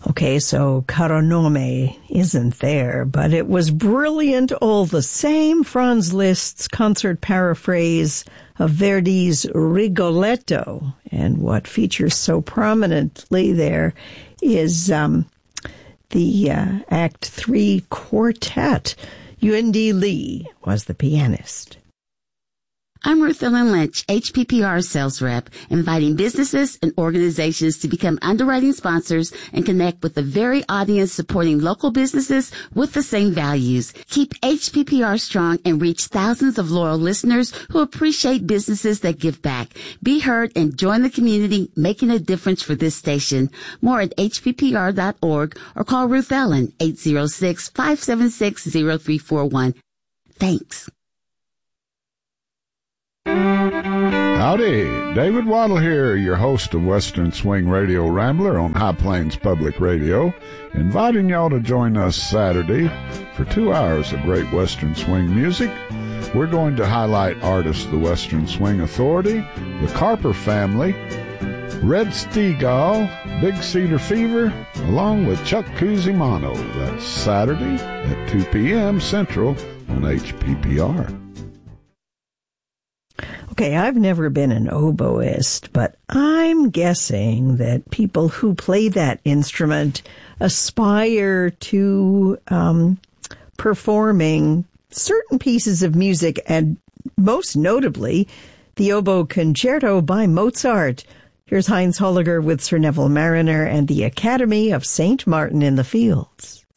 Okay, so Caro Nome isn't there, but it was brilliant all the same. Franz Liszt's concert paraphrase of Verdi's Rigoletto. And what features so prominently there is the Act 3 quartet. Yuan-di Lee was the pianist. I'm Ruth Ellen Lynch, HPPR sales rep, inviting businesses and organizations to become underwriting sponsors and connect with the very audience supporting local businesses with the same values. Keep HPPR strong and reach thousands of loyal listeners who appreciate businesses that give back. Be heard and join the community, making a difference for this station. More at hppr.org or call Ruth Ellen, 806-576-0341. Thanks. Howdy, David Waddle here, your host of Western Swing Radio Rambler on High Plains Public Radio, inviting y'all to join us Saturday for 2 hours of great Western Swing music. We're going to highlight artists of the Western Swing Authority, the Carper Family, Red Steagall, Big Cedar Fever, along with Chuck Cusimano. That's Saturday at 2 p.m. Central on HPPR. Okay, I've never been an oboist, but I'm guessing that people who play that instrument aspire to performing certain pieces of music, and most notably, the Oboe Concerto by Mozart. Here's Heinz Holliger with Sir Neville Marriner and the Academy of St. Martin in the Fields.